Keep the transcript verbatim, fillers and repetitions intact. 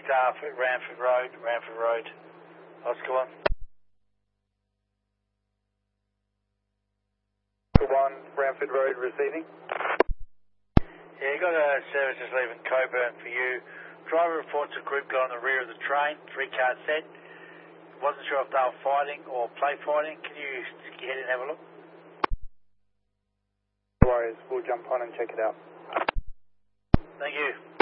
staff at Ranford Road, Ranford Road. Oscar one. Oscar one, Ranford Road receiving. Yeah, you got a service just leaving Coburn for you. Driver reports a group guy on the rear of the train, three car set. Wasn't sure if they were fighting or play fighting. Can you stick your head in and have a look? No worries, we'll jump on and check it out. Thank you.